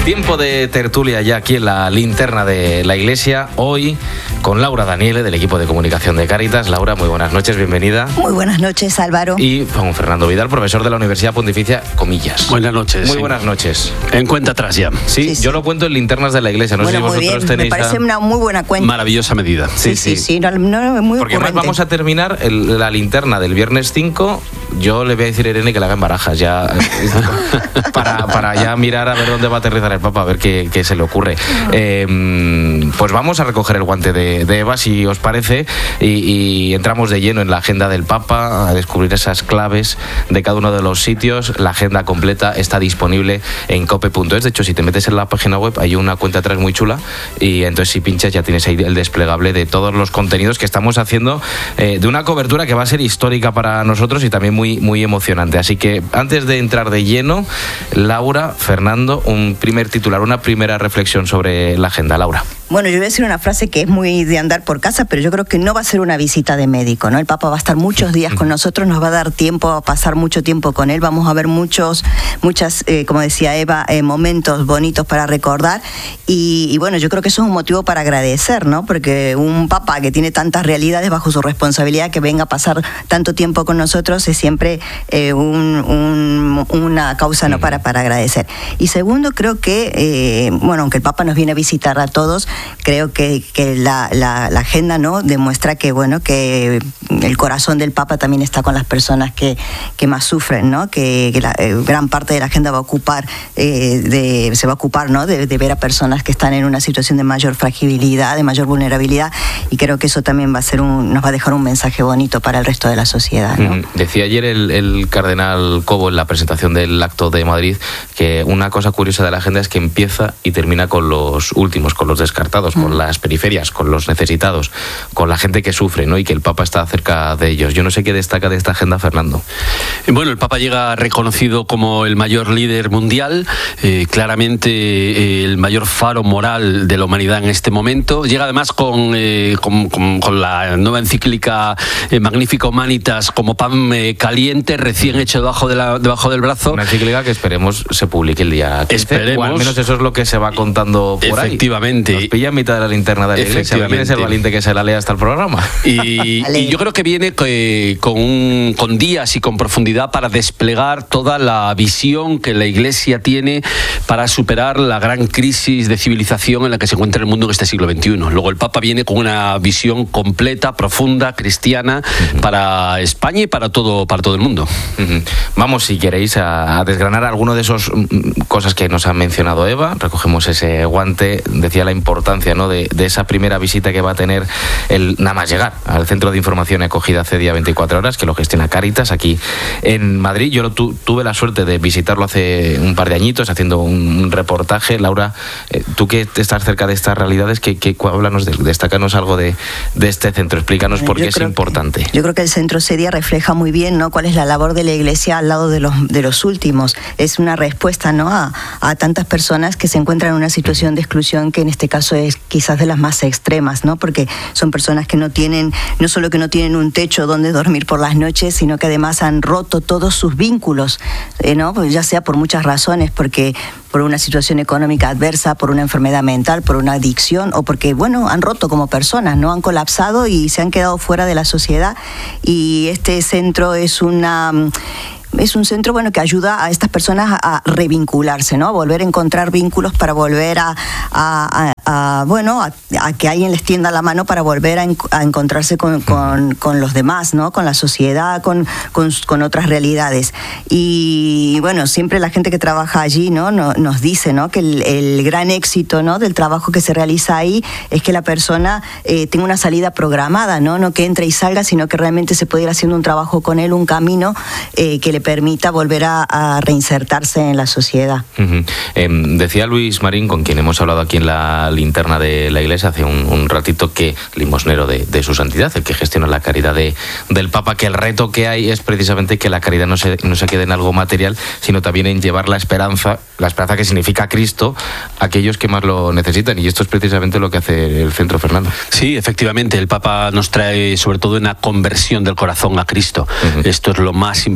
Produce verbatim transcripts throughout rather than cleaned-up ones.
Tiempo de tertulia ya aquí en la linterna de la iglesia, hoy con Laura Daniele del equipo de comunicación de Cáritas. Laura, muy buenas noches, bienvenida. Muy buenas noches, Álvaro. Y con Fernando Vidal, profesor de la Universidad Pontificia Comillas. Buenas noches. Muy buenas noches. En cuenta atrás ya. Sí, Sí, sí. yo lo cuento en linternas de la iglesia, no Bueno, sé si muy vosotros bien. tenéis... Me parece a... una muy buena cuenta. Maravillosa medida. Sí, sí, sí, sí, no, no, muy Porque además ocurrente. vamos a terminar el, la linterna del viernes cinco. Yo le voy a decir a Irene que la haga en Barajas ya para, para ya mirar a ver dónde va a aterrizar el Papa, a ver qué, qué se le ocurre. Eh, pues vamos a recoger el guante de, de Eva, si os parece, y, y entramos de lleno en la agenda del Papa, a descubrir esas claves de cada uno de los sitios. La agenda completa está disponible en cope punto es. De hecho, si te metes en la página web hay una cuenta atrás muy chula, y entonces si pinchas ya tienes ahí el desplegable de todos los contenidos que estamos haciendo, eh, de una cobertura que va a ser histórica para nosotros y también muy, muy emocionante. Así que antes de entrar de lleno, Laura, Fernando, un primer titular, una primera reflexión sobre la agenda. Laura. Bueno, yo voy a decir una frase que es muy de andar por casa, pero yo creo que no va a ser una visita de médico, ¿no? El Papa va a estar muchos días con nosotros, nos va a dar tiempo a pasar mucho tiempo con él, vamos a ver muchos, muchas, eh, como decía Eva, eh, momentos bonitos para recordar, y, y bueno, yo creo que eso es un motivo para agradecer, ¿no? Porque un Papa que tiene tantas realidades bajo su responsabilidad, que venga a pasar tanto tiempo con nosotros, es siempre eh, un, un, una causa, ¿no? para, para agradecer. Y segundo, creo que, eh, bueno, aunque el Papa nos viene a visitar a todos, creo que, que la, la, la agenda, ¿no? demuestra que, bueno, que el corazón del Papa también está con las personas que, que más sufren, ¿no? Que, que la eh, gran parte de la agenda va a ocupar, eh, de, se va a ocupar, ¿no? de, de ver a personas que están en una situación de mayor fragilidad, de mayor vulnerabilidad, y creo que eso también va a ser un, nos va a dejar un mensaje bonito para el resto de la sociedad, ¿no? Mm, decía ayer el, el cardenal Cobo en la presentación del acto de Madrid que una cosa curiosa de la agenda es que empieza y termina con los últimos, con los descartados, con las periferias, con los necesitados, con la gente que sufre, ¿no? Y que el Papa está cerca de ellos. Yo no sé qué destaca de esta agenda, Fernando. Bueno, el Papa llega reconocido como el mayor líder mundial, eh, claramente eh, el mayor faro moral de la humanidad en este momento. Llega además con, eh, con, con, con la nueva encíclica eh, Magnifica Humanitas como pan eh, caliente, recién hecho debajo, de la, debajo del brazo. Una encíclica que esperemos se publique el día quince, Esperemos. o al menos eso es lo que se va contando por ahí. Efectivamente. Nos pilla en mitad de la linterna de la iglesia. ¿Quién es el valiente que se la lea hasta el programa? Y, y yo creo que viene que, con, un, con días y con profundidad para desplegar toda la visión que la Iglesia tiene para superar la gran crisis de civilización en la que se encuentra el mundo en este siglo veintiuno. Luego el Papa viene con una visión completa, profunda, cristiana, uh-huh. para España y para todo, para todo el mundo. Uh-huh. Vamos, si queréis, a, a desgranar alguno de esos cosas que nos ha mencionado Eva. Recogemos ese guante. Decía la importancia, ¿no? de, de esa primera visita que va a tener el nada más llegar al Centro de Información y Acogida hace día veinticuatro horas, que lo gestiona Cáritas aquí en Madrid. Yo lo tu, tuve la suerte de visitarlo hace un par de añitos haciendo un, un reportaje. Laura, eh, tú que estás cerca de estas realidades, que, que háblanos, de, destácanos algo de, de este centro, explícanos por qué es importante. Que, yo creo que el Centro Cedia refleja muy bien, ¿no? cuál es la labor de la Iglesia al lado de los, de los últimos. Es una respuesta, ¿no? a, a tantas personas que se encuentran en una situación de exclusión, que en este caso es quizás de las más extremas, ¿no? Porque son personas que no tienen, no solo que no tienen un techo donde dormir por las noches, sino que además han roto todos sus vínculos, eh, ¿no? Pues ya sea por muchas razones, porque por una situación económica adversa, por una enfermedad mental, por una adicción, o porque, bueno, han roto como personas, ¿no? Han colapsado y se han quedado fuera de la sociedad. Y este centro es una... Es un centro, bueno, que ayuda a estas personas a, a revincularse, ¿no? A volver a encontrar vínculos para volver a, a, a, a bueno, a, a que alguien les tienda la mano para volver a, en, a encontrarse con, con, con los demás, ¿no? Con la sociedad, con, con, con otras realidades. Y bueno, siempre la gente que trabaja allí, ¿no? Nos, nos dice, ¿no? Que el, el gran éxito, ¿no? del trabajo que se realiza ahí es que la persona eh, tenga una salida programada, ¿no? No que entre y salga, sino que realmente se puede ir haciendo un trabajo con él, un camino eh, que le permita volver a, a reinsertarse en la sociedad. Uh-huh. Eh, decía Luis Marín, con quien hemos hablado aquí en la linterna de la iglesia hace un, un ratito, que limosnero de, de su santidad, el que gestiona la caridad de, del Papa, que el reto que hay es precisamente que la caridad no se, no se quede en algo material, sino también en llevar la esperanza, la esperanza que significa Cristo, a aquellos que más lo necesitan. Y esto es precisamente lo que hace el centro, Fernando. Sí, efectivamente, el Papa nos trae sobre todo una conversión del corazón a Cristo. Uh-huh. Esto es lo más importante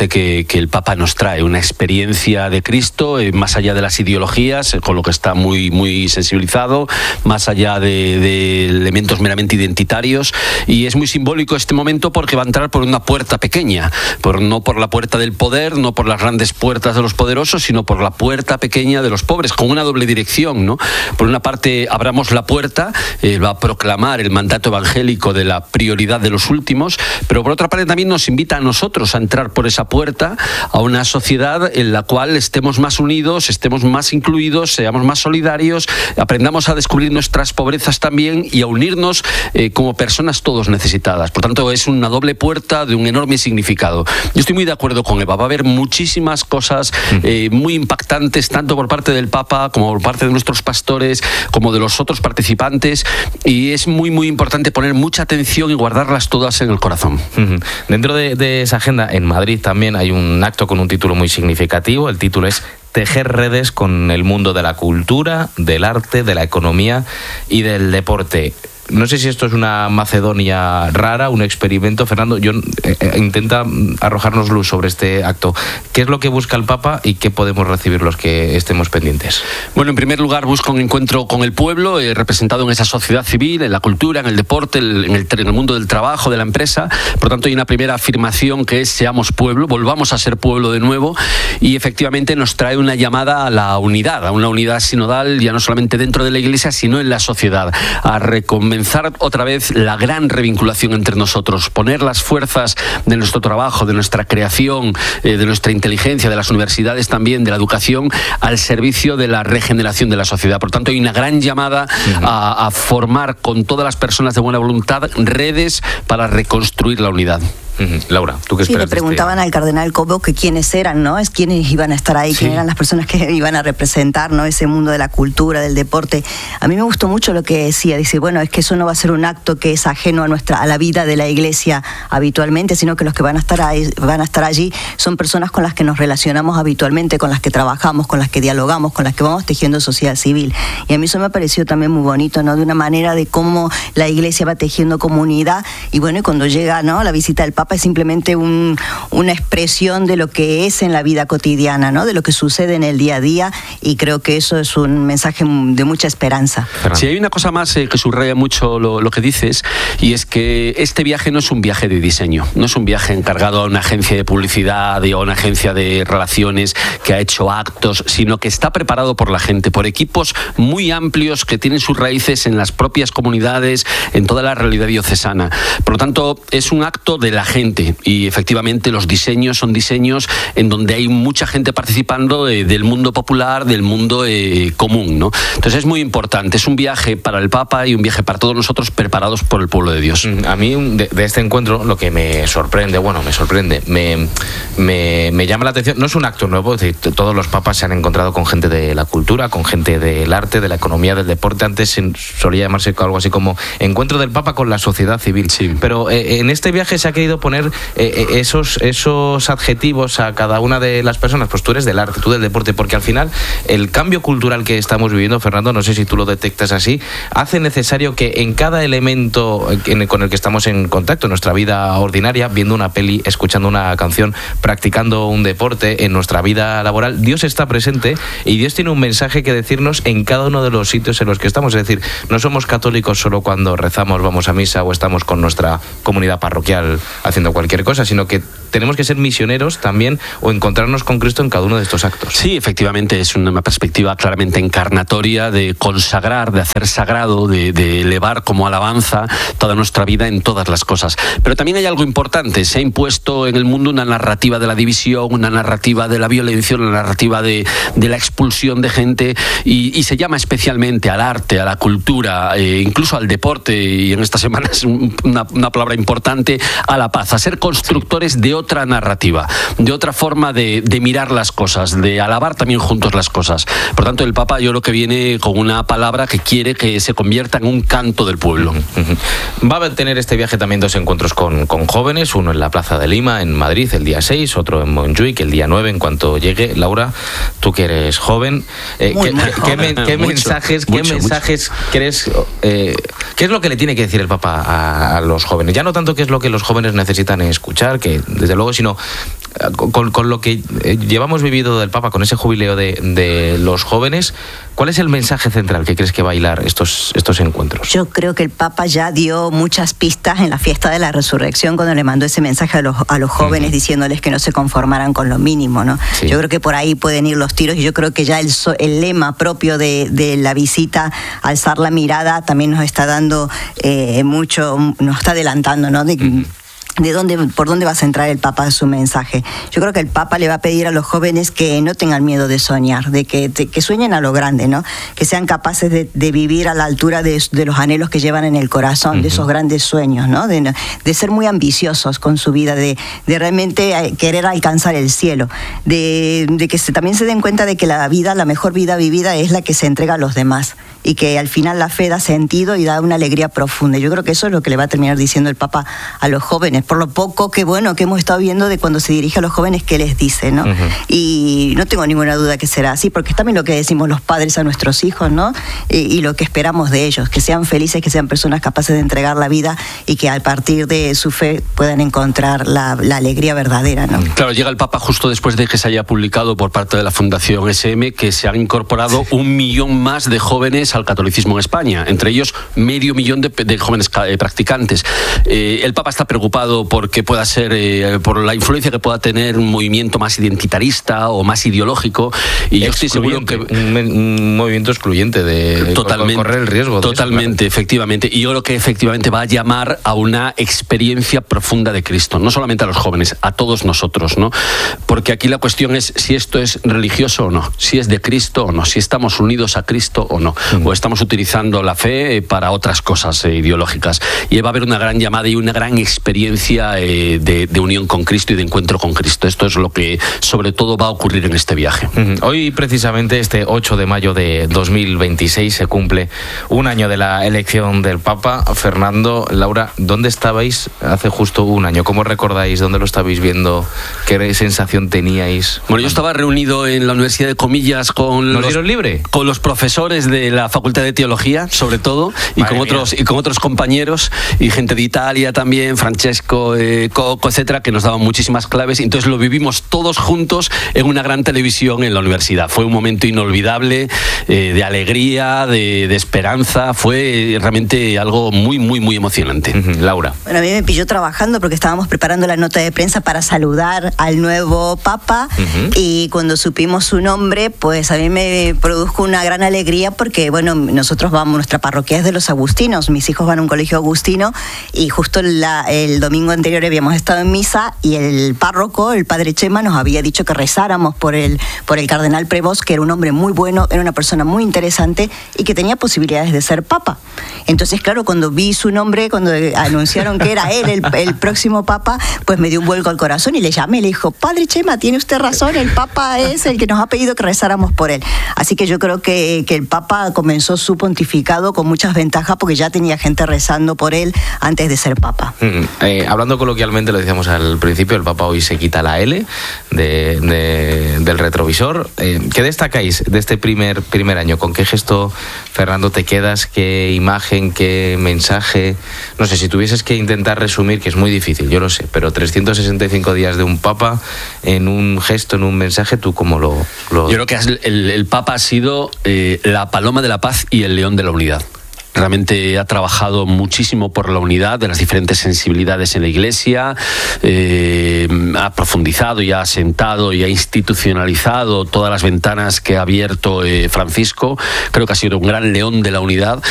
importante que, que el Papa nos trae, una experiencia de Cristo, eh, más allá de las ideologías, eh, con lo que está muy, muy sensibilizado, más allá de, de elementos meramente identitarios, y es muy simbólico este momento porque va a entrar por una puerta pequeña, por, no por la puerta del poder, no por las grandes puertas de los poderosos, sino por la puerta pequeña de los pobres, con una doble dirección, ¿no? Por una parte, abramos la puerta, eh, va a proclamar el mandato evangélico de la prioridad de los últimos, pero por otra parte también nos invita a nosotros a entrar por esa puerta a una sociedad en la cual estemos más unidos, estemos más incluidos, seamos más solidarios, aprendamos a descubrir nuestras pobrezas también y a unirnos eh, como personas todos necesitadas. Por tanto, es una doble puerta de un enorme significado. Yo estoy muy de acuerdo con Eva, va a haber muchísimas cosas eh, muy impactantes, tanto por parte del Papa como por parte de nuestros pastores, como de los otros participantes, y es muy muy importante poner mucha atención y guardarlas todas en el corazón. Uh-huh. Dentro de, de esa agenda, en Madrid también hay un acto con un título muy significativo. El título es Tejer redes con el mundo de la cultura, del arte, de la economía y del deporte. No sé si esto es una Macedonia rara, un experimento. Fernando, yo, eh, intenta arrojarnos luz sobre este acto. ¿Qué es lo que busca el Papa y qué podemos recibir los que estemos pendientes? Bueno, en primer lugar busca un encuentro con el pueblo, eh, representado en esa sociedad civil, en la cultura, en el deporte, el, en, el, en el mundo del trabajo, de la empresa. Por tanto, hay una primera afirmación que es seamos pueblo, volvamos a ser pueblo de nuevo, y efectivamente nos trae una llamada a la unidad, a una unidad sinodal, ya no solamente dentro de la Iglesia, sino en la sociedad, a recomendar comenzar otra vez la gran revinculación entre nosotros, poner las fuerzas de nuestro trabajo, de nuestra creación, eh, de nuestra inteligencia, de las universidades también, de la educación, al servicio de la regeneración de la sociedad. Por tanto, hay una gran llamada uh-huh. a, a formar con todas las personas de buena voluntad redes para reconstruir la unidad. Uh-huh. Laura, ¿tú qué sí, esperas? Le preguntaban al cardenal Cobo que quiénes eran, ¿no? Es quiénes iban a estar ahí, sí. quiénes eran las personas que iban a representar, ¿no? Ese mundo de la cultura, del deporte. A mí me gustó mucho lo que decía. Dice, bueno, es que eso no va a ser un acto que es ajeno a nuestra a la vida de la Iglesia habitualmente, sino que los que van a estar ahí, van a estar allí son personas con las que nos relacionamos habitualmente, con las que trabajamos, con las que dialogamos, con las que vamos tejiendo sociedad civil. Y a mí eso me pareció también muy bonito, ¿no? De una manera de cómo la Iglesia va tejiendo comunidad. Y bueno, y cuando llega, ¿no?, la visita del Papa es simplemente un, una expresión de lo que es en la vida cotidiana, ¿no?, de lo que sucede en el día a día, y creo que eso es un mensaje de mucha esperanza. Sí, hay una cosa más eh, que subraya mucho lo, lo que dices, y es que este viaje no es un viaje de diseño, no es un viaje encargado a una agencia de publicidad o a una agencia de relaciones que ha hecho actos, sino que está preparado por la gente, por equipos muy amplios que tienen sus raíces en las propias comunidades, en toda la realidad diocesana. Por lo tanto, es un acto de la gente, y efectivamente los diseños son diseños en donde hay mucha gente participando eh, del mundo popular, del mundo eh, común, ¿no? Entonces es muy importante, es un viaje para el Papa y un viaje para todos nosotros preparados por el pueblo de Dios. A mí de, de este encuentro lo que me sorprende, bueno, me sorprende, me, me, me llama la atención, no es un acto nuevo, es decir, todos los papas se han encontrado con gente de la cultura, con gente del arte, de la economía, del deporte. Antes solía llamarse algo así como encuentro del Papa con la sociedad civil, sí. Pero eh, en este viaje se ha querido poner eh, esos, esos adjetivos a cada una de las personas. Pues tú eres del arte, tú del deporte, porque al final el cambio cultural que estamos viviendo, Fernando, no sé si tú lo detectas así, hace necesario que en cada elemento en, con el que estamos en contacto en nuestra vida ordinaria, viendo una peli, escuchando una canción, practicando un deporte, en nuestra vida laboral, Dios está presente y Dios tiene un mensaje que decirnos en cada uno de los sitios en los que estamos. Es decir, no somos católicos solo cuando rezamos, vamos a misa o estamos con nuestra comunidad parroquial haciendo cualquier cosa, sino que tenemos que ser misioneros también o encontrarnos con Cristo en cada uno de estos actos. Sí, efectivamente, es una perspectiva claramente encarnatoria de consagrar, de hacer sagrado, de, de elevar como alabanza toda nuestra vida en todas las cosas. Pero también hay algo importante, se ha impuesto en el mundo una narrativa de la división, una narrativa de la violencia, una narrativa de, de la expulsión de gente, y, y se llama especialmente al arte, a la cultura, eh, incluso al deporte, y en esta semana es una, una palabra importante, a la paz, a ser constructores de otra narrativa, de otra forma de, de mirar las cosas, de alabar también juntos las cosas. Por tanto, el Papa yo creo que viene con una palabra que quiere que se convierta en un canto del pueblo. Uh-huh. Va a tener este viaje también dos encuentros con, con jóvenes, uno en la Plaza de Lima, en Madrid, el día seis, otro en Montjuic, el día nueve, en cuanto llegue. Laura, tú que eres joven, eh, muy, ¿qué, muy ¿qué, joven. ¿qué, mucho, mensajes, mucho, ¿qué mensajes mucho. crees, eh, qué es lo que le tiene que decir el Papa a, a los jóvenes? Ya no tanto qué es lo que los jóvenes necesitan escuchar, que desde luego, sino con, con lo que llevamos vivido del Papa, con ese jubileo de, de los jóvenes, ¿cuál es el mensaje central que crees que va a hilar estos, estos encuentros? Yo creo que el Papa ya dio muchas pistas en la fiesta de la resurrección cuando le mandó ese mensaje a los, a los jóvenes, uh-huh, diciéndoles que no se conformaran con lo mínimo, ¿no? Sí. Yo creo que por ahí pueden ir los tiros, y yo creo que ya el, el lema propio de, de la visita, alzar la mirada, también nos está dando eh, mucho, nos está adelantando, ¿no? De, uh-huh. de dónde, por dónde va a centrar el Papa su mensaje. Yo creo que el Papa le va a pedir a los jóvenes que no tengan miedo de soñar, de que, de, que sueñen a lo grande, ¿no? Que sean capaces de, de vivir a la altura de, de los anhelos que llevan en el corazón, uh-huh, de esos grandes sueños, ¿no? De, de ser muy ambiciosos con su vida, de, de realmente querer alcanzar el cielo, de, de que se, también se den cuenta de que la vida, la mejor vida vivida es la que se entrega a los demás, y que al final la fe da sentido y da una alegría profunda. Yo creo que eso es lo que le va a terminar diciendo el Papa a los jóvenes, por lo poco que bueno que hemos estado viendo de cuando se dirige a los jóvenes, qué les dice, ¿no? Uh-huh. Y no tengo ninguna duda que será así, porque es también lo que decimos los padres a nuestros hijos, ¿no? Y, y lo que esperamos de ellos, que sean felices, que sean personas capaces de entregar la vida y que a partir de su fe puedan encontrar la, la alegría verdadera, ¿no? Claro, llega el Papa justo después de que se haya publicado por parte de la Fundación S M que se han incorporado un millón más de jóvenes al catolicismo en España, entre ellos medio millón de, de jóvenes eh, practicantes. Eh, el Papa está preocupado porque pueda ser, eh, por la influencia que pueda tener un movimiento más identitarista o más ideológico, y yo estoy seguro que... Un, un movimiento excluyente de totalmente, correr el riesgo. De totalmente, eso, claro. Efectivamente. Y yo creo que efectivamente va a llamar a una experiencia profunda de Cristo, no solamente a los jóvenes, a todos nosotros, ¿no? Porque aquí la cuestión es si esto es religioso o no, si es de Cristo o no, si estamos unidos a Cristo o no, mm. o estamos utilizando la fe para otras cosas eh, ideológicas. Y va a haber una gran llamada y una gran experiencia eh, de, de unión con Cristo y de encuentro con Cristo. Esto es lo que sobre todo va a ocurrir en este viaje. Uh-huh. Hoy precisamente, este ocho de mayo de dos mil veintiséis, se cumple un año de la elección del Papa. Fernando, Laura, ¿dónde estabais hace justo un año? ¿Cómo recordáis? ¿Dónde lo estabais viendo? ¿Qué sensación teníais? Bueno, yo estaba reunido en la Universidad de Comillas con ¿Nos los, dieron libre? con los profesores de la Facultad de Teología, sobre todo, y con otros y con otros compañeros y gente de Italia también, Francesco, eh, Coco, etcétera, que nos daban muchísimas claves. Entonces lo vivimos todos juntos en una gran televisión en la universidad. Fue un momento inolvidable, eh, de alegría, de, de esperanza. Fue realmente algo muy, muy, muy emocionante. Uh-huh. Laura. Bueno, a mí me pilló trabajando porque estábamos preparando la nota de prensa para saludar al nuevo Papa, uh-huh, y cuando supimos su nombre, pues a mí me produjo una gran alegría porque, bueno, nosotros vamos, nuestra parroquia es de los agustinos, mis hijos van a un colegio agustino, y justo la, el domingo anterior habíamos estado en misa y el párroco, el padre Chema, nos había dicho que rezáramos por el, por el cardenal Prevost, que era un hombre muy bueno, era una persona muy interesante y que tenía posibilidades de ser Papa. Entonces, claro, cuando vi su nombre, cuando anunciaron que era él el, el próximo Papa, pues me dio un vuelco al corazón y le llamé y le dijo: Padre Chema, tiene usted razón, el Papa es el que nos ha pedido que rezáramos por él. Así que yo creo que, que el Papa comenzó su pontificado con muchas ventajas porque ya tenía gente rezando por él antes de ser Papa. Mm, eh, hablando coloquialmente, lo decíamos al principio, el Papa hoy se quita la L de, de, del retrovisor. Eh, ¿Qué destacáis de este primer, primer año? ¿Con qué gesto, Fernando, te quedas? ¿Qué imagen, qué mensaje? No sé, si tuvieses que intentar resumir, que es muy difícil, yo lo sé, pero trescientos sesenta y cinco días de un Papa en un gesto, en un mensaje, ¿tú cómo lo...? lo... Yo creo que el, el Papa ha sido eh, la paloma de la paz y el león de la unidad. Realmente ha trabajado muchísimo por la unidad de las diferentes sensibilidades en la Iglesia, eh, ha profundizado y ha asentado y ha institucionalizado todas las ventanas que ha abierto eh, Francisco. Creo que ha sido un gran león de la unidad